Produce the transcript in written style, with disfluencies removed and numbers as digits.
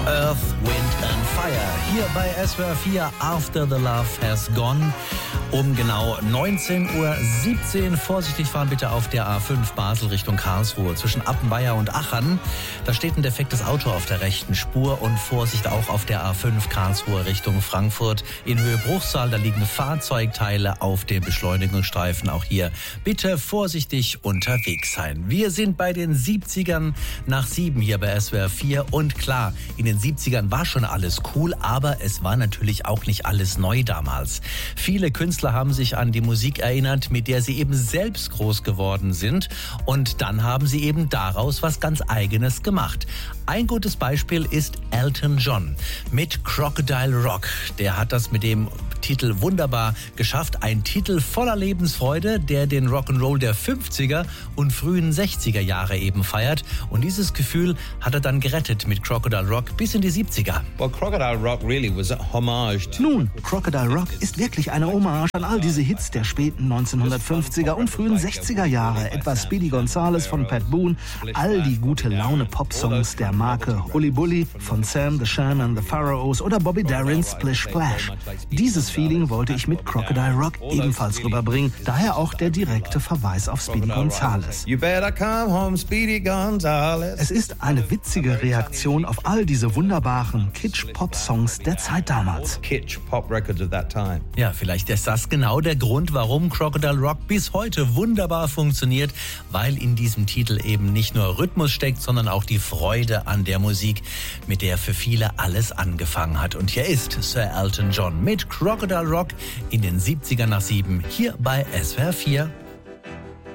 Earth, Wind and Fire. Hier bei SWR 4 After the Love Has Gone. Um genau 19:17 Uhr. Vorsichtig fahren bitte auf der A5 Basel Richtung Karlsruhe. Zwischen Appenweier und Aachen. Da steht ein defektes Auto auf der rechten Spur. Und Vorsicht auch auf der A5 Karlsruhe Richtung Frankfurt. In Höhe Bruchsal, da liegen Fahrzeugteile auf dem Beschleunigungsstreifen. Auch hier bitte vorsichtig unterwegs sein. Wir sind bei den 70ern nach 7 hier bei SWR 4. Und klar, in den 70ern war schon alles cool, aber es war natürlich auch nicht alles neu damals. Viele Künstler haben sich an die Musik erinnert, mit der sie eben selbst groß geworden sind. Und dann haben sie eben daraus was ganz Eigenes gemacht. Ein gutes Beispiel ist Elton John mit Crocodile Rock. Der hat das mit dem Titel wunderbar geschafft. Ein Titel voller Lebensfreude, der den Rock'n'Roll der 50er und frühen 60er Jahre eben feiert. Und dieses Gefühl hat er dann gerettet mit Crocodile Rock bis in die 70er. Well, Crocodile Rock really was a homage to... Nun, Crocodile Rock ist wirklich eine Hommage an all diese Hits der späten 1950er und frühen 60er Jahre. Etwa Speedy Gonzales von Pat Boone, all die gute Laune Pop-Songs der Marke Uli Bully von Sam the Sham and the Pharaohs oder Bobby Darin's Splish Splash. Dieses Feeling wollte ich mit Crocodile Rock ebenfalls rüberbringen, daher auch der direkte Verweis auf Speedy Gonzales. You better come home, Speedy Gonzales. Es ist eine witzige Reaktion auf all diese wunderbaren Kitsch-Pop-Songs der Zeit damals. Kitsch pop records of that time. Ja, vielleicht ist das genau der Grund, warum Crocodile Rock bis heute wunderbar funktioniert, weil in diesem Titel eben nicht nur Rhythmus steckt, sondern auch die Freude an der Musik, mit der für viele alles angefangen hat. Und hier ist Sir Elton John mit Crocodile Rock in den 70ern nach 7 hier bei SWR 4.